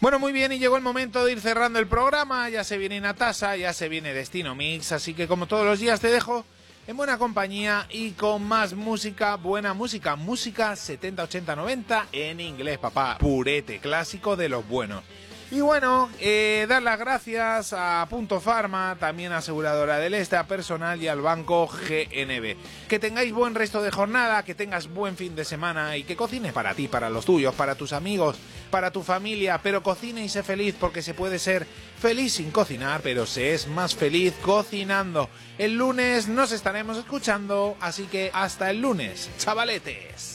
Bueno, muy bien, y llegó el momento de ir cerrando el programa. Ya se viene Natasa, ya se viene Destino Mix, así que como todos los días te dejo en buena compañía y con más música, buena música, música 70, 80, 90 en inglés, papá, purete, clásico de los buenos. Y bueno, dar las gracias a Punto Pharma, también Aseguradora del Este, a Personal y al Banco GNB. Que tengáis buen resto de jornada, que tengas buen fin de semana y que cocines para ti, para los tuyos, para tus amigos, para tu familia, pero cocine y sé feliz, porque se puede ser feliz sin cocinar, pero se es más feliz cocinando. El lunes nos estaremos escuchando, así que hasta el lunes, chavaletes.